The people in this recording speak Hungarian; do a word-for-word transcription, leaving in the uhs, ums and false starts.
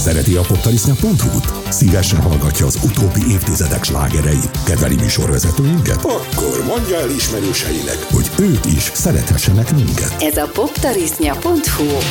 Szereti a poptarisznya pont hu-t? Szívesen hallgatja az utóbbi évtizedek slágereit? Kedveli műsorvezetőinket? Akkor mondja el ismerőseinek, hogy ők is szerethessenek minket. Ez a poptarisznya pont hu.